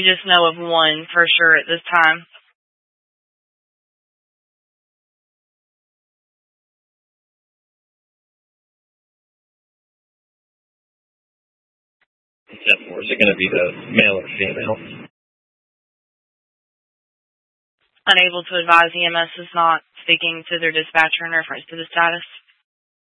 You just know of one for sure at this time. Except for, is it going to be the male or female? Unable to advise. EMS is not speaking to their dispatcher in reference to the status.